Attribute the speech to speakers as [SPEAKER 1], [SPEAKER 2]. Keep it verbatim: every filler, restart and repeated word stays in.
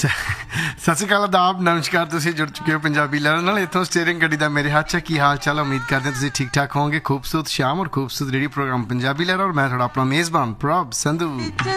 [SPEAKER 1] ਅੱਛਾ ਸਤਿ ਸ਼੍ਰੀ ਅਕਾਲ ਆਦਾਬ ਨਮਸਕਾਰ ਤੁਸੀਂ ਜੁੜ ਚੁੱਕੇ ਹੋ ਪੰਜਾਬੀ ਲਹਿਰਾਂ ਨਾਲ ਇੱਥੋਂ ਸਟੀਅਰਿੰਗ ਗੱਡੀ ਦਾ ਮੇਰੇ ਹੱਥ 'ਚ ਕੀ ਹਾਲ ਚਾਲ ਉਮੀਦ ਕਰਦੇ ਹਾਂ ਤੁਸੀਂ ਠੀਕ ਠਾਕ ਹੋਵੋਗੇ ਖੂਬਸੂਰਤ ਸ਼ਾਮ ਔਰ ਖੂਬਸੂਰਤ ਰੇਡੀਓ ਪ੍ਰੋਗਰਾਮ ਪੰਜਾਬੀ ਲਹਿਰਾਂ ਔਰ ਮੈਂ ਤੁਹਾਡਾ ਆਪਣਾ ਮੇਜ਼ਬਾਨ ਪ੍ਰਭ ਸੰਧੂ